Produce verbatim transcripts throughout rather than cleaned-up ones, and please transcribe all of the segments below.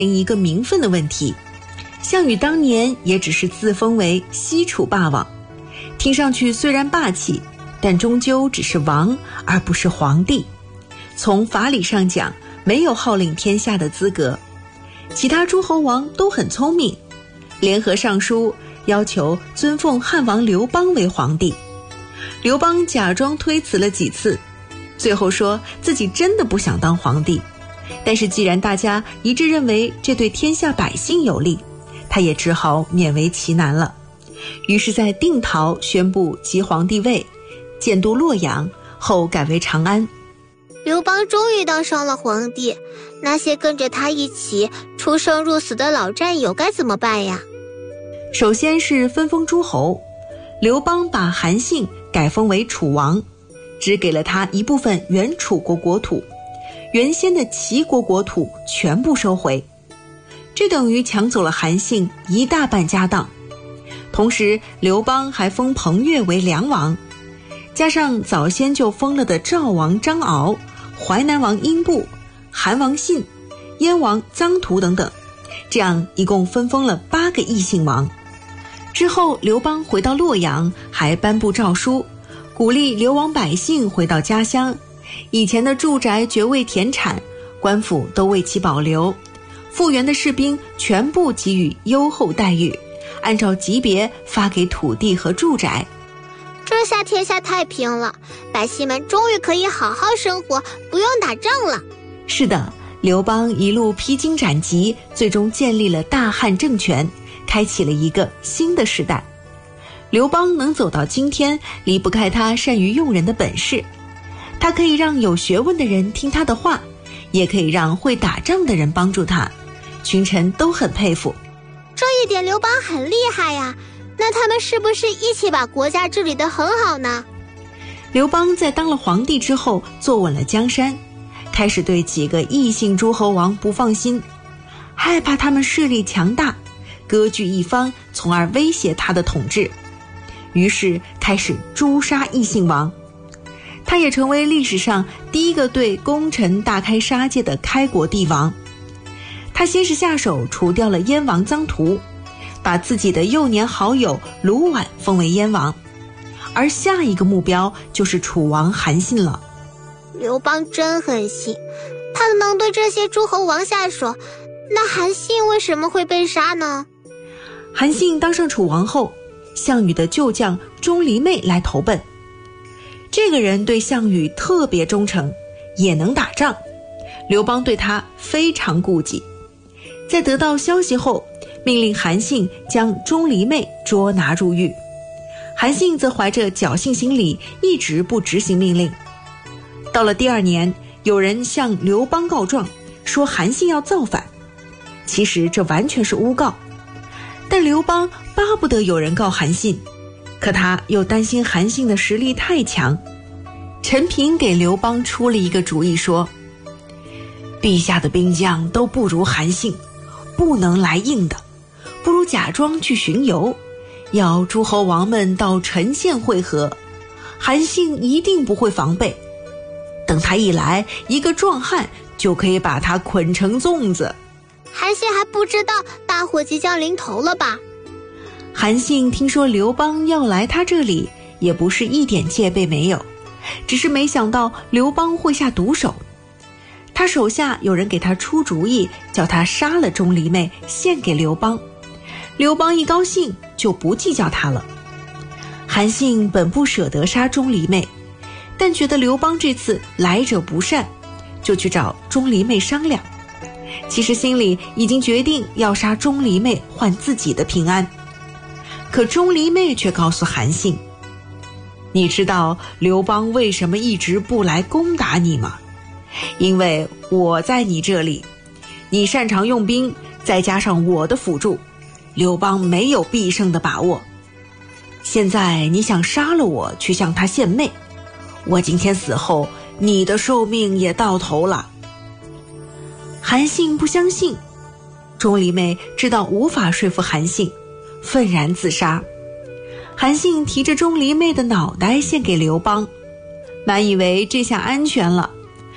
一个名分的问题。项羽当年也只是自封为西楚霸王，听上去虽然霸气，但终究只是王而不是皇帝，从法理上讲没有号令天下的资格。其他诸侯王都很聪明，联合上书要求尊奉汉王刘邦为皇帝。刘邦假装推辞了几次，最后说自己真的不想当皇帝，但是既然大家一致认为这对天下百姓有利，他也只好勉为其难了。于是在定陶宣布即皇帝位，建都洛阳，后改为长安。 刘邦终于当上了皇帝，那些跟着他一起出生入死的老战友该怎么办呀？ 首先是分封诸侯，刘邦把韩信改封为楚王，只给了他一部分原楚国国土，原先的齐国国土全部收回，这等于抢走了韩信一大半家当。同时刘邦还封彭越为梁王，加上早先就封了的赵王张敖、淮南王英布、韩王信、燕王臧荼等等，这样一共分封了八个异姓王。之后刘邦回到洛阳，还颁布诏书，鼓励流亡百姓回到家乡，以前的住宅、爵位、田产，官府都为其保留，复员的士兵全部给予优厚待遇，按照级别发给土地和住宅。 这下天下太平了，百姓们终于可以好好生活，不用打仗了。 是的，刘邦一路披荆斩棘，最终建立了大汉政权，开启了一个新的时代。刘邦能走到今天，离不开他善于用人的本事。他可以让有学问的人听他的话，也可以让会打仗的人帮助他，群臣都很佩服。 这一点刘邦很厉害呀，那他们是不是一起把国家治理得很好呢？ 刘邦在当了皇帝之后，坐稳了江山，开始对几个异姓诸侯王不放心，害怕他们势力强大，割据一方，从而威胁他的统治。于是开始诛杀异姓王。他也成为历史上第一个对功臣大开杀戒的开国帝王。他先是下手除掉了燕王臧荼，把自己的幼年好友卢绾封为燕王，而下一个目标就是楚王韩信了。 刘邦真狠心，他能对这些诸侯王下手，那韩信为什么会被杀呢？ 韩信当上楚王后，项羽的旧将钟离昧来投奔。这个人对项羽特别忠诚，也能打仗，刘邦对他非常顾忌。在得到消息后，命令韩信将钟离昧捉拿入狱。韩信则怀着侥幸心理，一直不执行命令。到了第二年，有人向刘邦告状，说韩信要造反。其实这完全是诬告，但刘邦巴不得有人告韩信，可他又担心韩信的实力太强。陈平给刘邦出了一个主意，说陛下的兵将都不如韩信，不能来硬的，不如假装去巡游，要诸侯王们到陈县会合，韩信一定不会防备，等他一来，一个壮汉就可以把他捆成粽子。 韩信还不知道大祸即将临头了吧？ 韩信听说刘邦要来他这里，也不是一点戒备没有，只是没想到刘邦会下毒手。他手下有人给他出主意，叫他杀了钟离昧献给刘邦。刘邦一高兴就不计较他了。韩信本不舍得杀钟离昧，但觉得刘邦这次来者不善，就去找钟离昧商量。其实心里已经决定要杀钟离昧换自己的平安。可钟离昧却告诉韩信，你知道刘邦为什么一直不来攻打你吗？因为我在你这里，你擅长用兵，再加上我的辅助，刘邦没有必胜的把握。现在你想杀了我去向他献媚，我今天死后，你的寿命也到头了。韩信不相信，钟离昧知道无法说服韩信，愤然自杀。韩信提着钟离昧的脑袋献给刘邦，满以为这下安全了，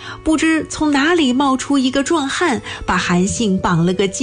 不知从哪里冒出一个壮汉，把韩信绑了个